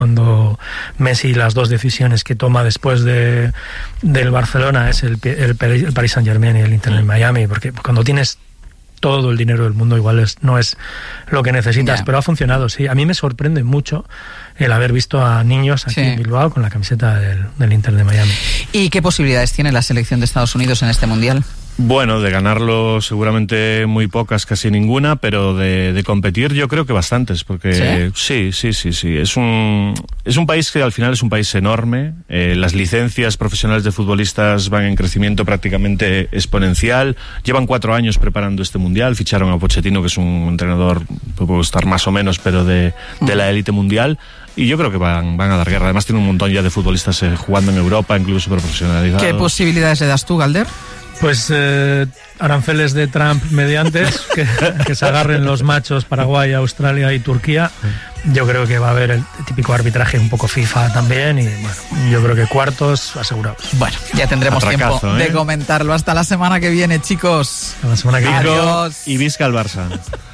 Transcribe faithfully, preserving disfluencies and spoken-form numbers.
Cuando Messi, las dos decisiones que toma después de del Barcelona es el, el, el Paris Saint-Germain y el Inter de Miami, porque cuando tienes todo el dinero del mundo igual es, no es lo que necesitas, yeah. pero ha funcionado, sí. A mí me sorprende mucho el haber visto a niños aquí sí. en Bilbao con la camiseta del, del Inter de Miami. ¿Y qué posibilidades tiene la selección de Estados Unidos en este Mundial? Bueno, de ganarlo seguramente muy pocas, casi ninguna, pero de, de competir yo creo que bastantes, porque sí, sí, sí, sí, sí. Es un es un país que al final es un país enorme. Eh, las licencias profesionales de futbolistas van en crecimiento prácticamente exponencial. Llevan cuatro años preparando este mundial. Ficharon a Pochettino, que es un entrenador, puede estar más o menos, pero de, de la élite mundial. Y yo creo que van, van a dar guerra. Además tiene un montón ya de futbolistas eh, jugando en Europa, incluso profesionalizados. ¿Qué posibilidades le das tú, Galder? Pues eh, aranceles de Trump mediante, que, que se agarren los machos Paraguay, Australia y Turquía. Yo creo que va a haber el típico arbitraje un poco FIFA también y bueno, yo creo que cuartos asegurados. Bueno, ya tendremos Atracazo, tiempo ¿eh? de comentarlo. Hasta la semana que viene, chicos. Hasta la semana que viene. Adiós. Y visca el Barça.